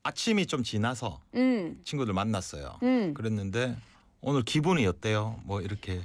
아침이 좀 지나서 친구들 만났어요. 그랬는데 오늘 기분이 어때요? 뭐 이렇게.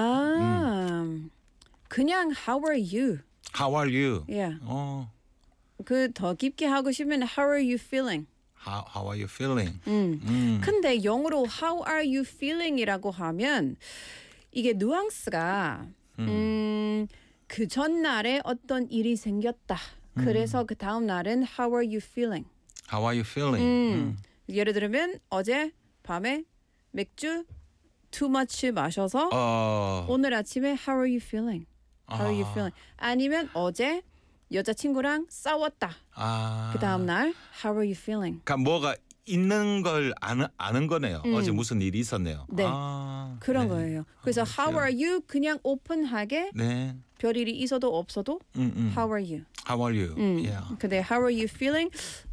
그냥 How are you? How are you? Yeah. 그 더 깊게 하고 싶으면 How are you feeling? How are you feeling? 근데 영어로 How are you feeling이라고 하면 이게 뉘앙스가 그 전날에 어떤 일이 생겼다. 그래서 그 다음 날은 How are you feeling? How are you feeling? 예를 들면 어제 밤에 맥주 too much 마셔서 오늘 아침에 How are you feeling? How are you feeling? 아니면 어제 여자친구랑 싸웠다. 그 다음 날 How are you feeling? 그러니까 뭐가 있는 걸 아는 거네요. 어제 무슨 일이 있었네요. 네. 그런 거예요. 그래서 How are you? 그냥 오픈하게 별일이 있어도 없어도 How are you? How are you? Yeah. 근데 How are you feeling?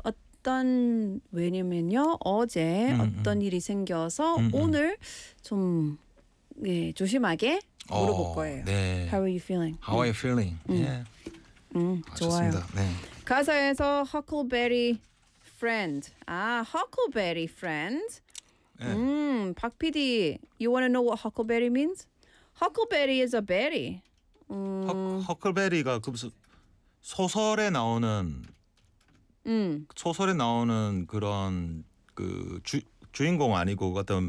왜냐면요 어제 어떤 일이 생겨서 오늘 좀 조심하게 물어볼 거예요. 네. How are you feeling? How are you feeling? 좋아요. 좋습니다. 네. 가사에서 Huckleberry friend. Huckleberry friend. 박 PD, you want to know what Huckleberry means? Huckleberry is a berry. 허클베리가 그 무슨 소설에 나오는 그런 그 주인공 아니고 어떤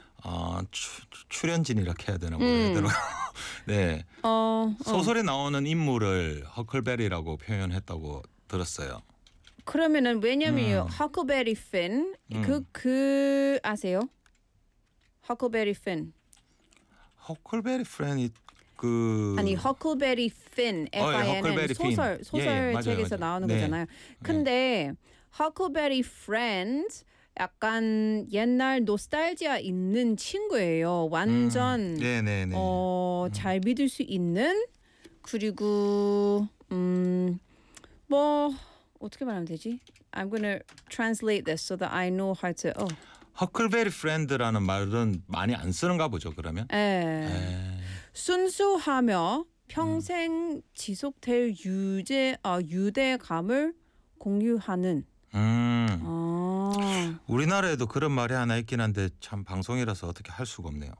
출연진이라 해야 되나 모르겠더라고요. 네. 소설에 나오는 인물을 허클베리라고 표현했다고 들었어요. 그러면은 왜냐면 Huckleberry Finn 그 아세요? Huckleberry Finn. 허클베리 프렌이 아니 Huckleberry Finn F-I-N은 소설책에서 나오는 거잖아요. 근데 Huckleberry Friend 약간 옛날 노스탈지아 있는 친구예요. 완전 잘 믿을 수 있는 그리고 뭐 어떻게 말하면 되지? I'm gonna translate this so that I know how to. 허클베리 프렌드라는 말은 많이 안 쓰는가 보죠. 그러면. 순수하며 평생 지속될 유대감을 공유하는. 우리나라에도 그런 말이 하나 있긴 한데 참 방송이라서 어떻게 할 수가 없네요.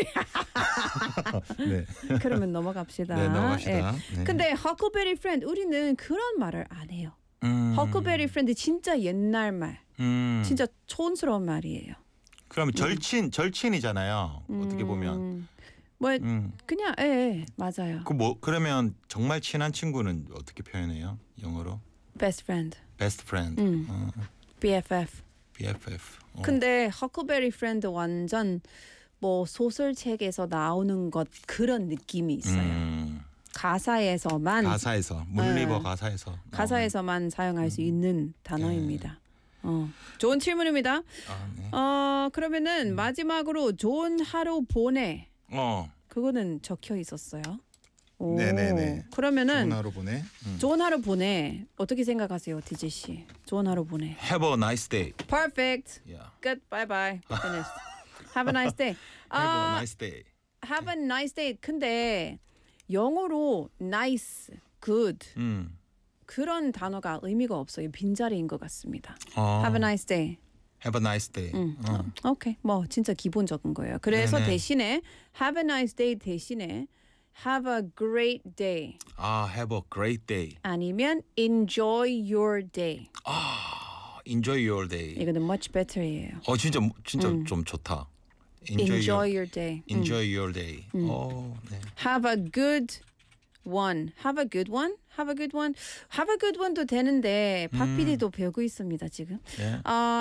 네. 그러면 넘어갑시다. 네, 넘어갑시다. 네. 근데 Huckleberry Friend 우리는 그런 말을 안 해요. Huckleberry Friend 진짜 옛날 말. 진짜 촌스러운 말이에요. 그러면 절친이잖아요. 어떻게 보면. 그냥 맞아요. 그러면 정말 친한 친구는 어떻게 표현해요? 영어로? Best friend. Best friend. BFF. BFF. 근데 Huckleberry Friend 완전 뭐 소설책에서 나오는 것 그런 느낌이 있어요. 가사에서 문리버 가사에서만 사용할 수 있는 단어입니다. 좋은 질문입니다. 그러면은 마지막으로 좋은 하루 보내. 그거는 적혀 있었어요. 네네네. 그러면은 좋은 하루 보내. 좋은 하루 보내. 어떻게 생각하세요, DJ 씨? 좋은 하루 보내. Have a nice day. Perfect. Yeah. Good. Bye bye. Finished. Have a nice day. Have a nice day. Have a nice day. 근데 영어로 nice, good 그런 단어가 의미가 없어요. 빈자리인 것 같습니다. Have a nice day. Have a nice day. 오케이. 뭐 진짜 기본적인 거예요. 그래서 네네. 대신에 have a nice day 대신에 have a great day. Have a great day. 아니면 enjoy your day. Enjoy your day. 이거는 much better예요. 진짜 좀 좋다. Enjoy your day. Enjoy your day. 네. Have a good one. Have a good one. Have a good one. Have a good one도 되는데 박 PD도 배우고 있습니다 지금. 네.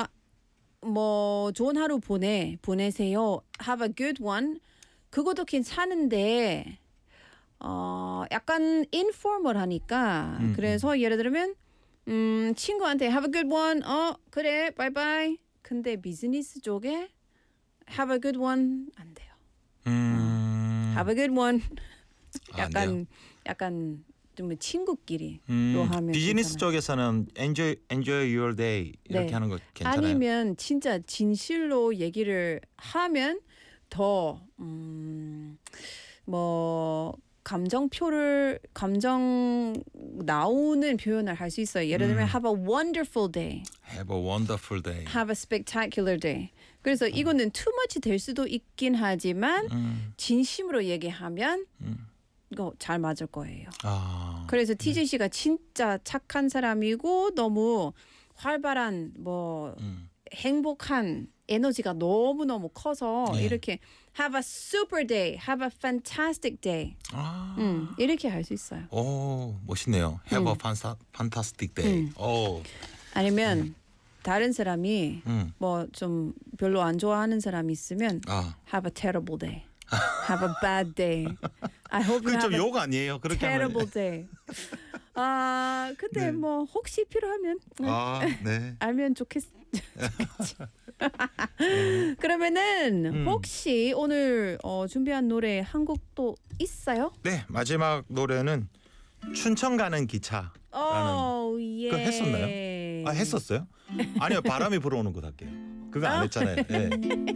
뭐 좋은 하루 보내세요. Have a good one. 그것도 괜찮은데 약간 informal하니까 그래서 예를 들면 친구한테 have a good one. 그래 bye bye. 근데 비즈니스 쪽에 have a good one 안 돼요. have a good one. 약간 좀 친구끼리로 하면 비즈니스 괜찮아요. 쪽에서는 enjoy your day 이렇게 하는 거 괜찮아요. 아니면 진짜 진실로 얘기를 하면 더 뭐 감정 나오는 표현을 할 수 있어요. 예를 들면 have a wonderful day. Have a wonderful day. Have a spectacular day. 그래서 이거는 too much 될 수도 있긴 하지만 진심으로 얘기하면 이거 잘 맞을 거예요. 그래서 TJ 씨가 진짜 착한 사람이고 너무 활발한 뭐 행복한 에너지가 너무너무 커서 이렇게 have a super day, have a fantastic day. 이렇게 할 수 있어요. 오, 멋있네요. Have a fantastic day. 아니면 다른 사람이 뭐 좀 별로 안 좋아하는 사람이 있으면 have a terrible day. Have a bad day. I hope you have 좀 a 욕 아니에요? 그렇게 terrible day. 근데 뭐 혹시 필요하면 네. 알면 좋겠지. 그러면은 혹시 오늘 준비한 노래 한 곡도 있어요? 네, 마지막 노래는 춘천 가는 기차라는 예. 그거 했었나요? 했었어요? 아니요, 바람이 불어오는 곳 할게요. 그거 안 했잖아요. 네.